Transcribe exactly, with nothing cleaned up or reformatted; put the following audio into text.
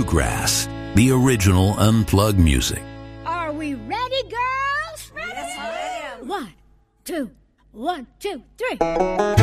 Bluegrass, the original unplugged music. Are we ready, girls? Ready? Yes, ma'am. One, two, one, two, three.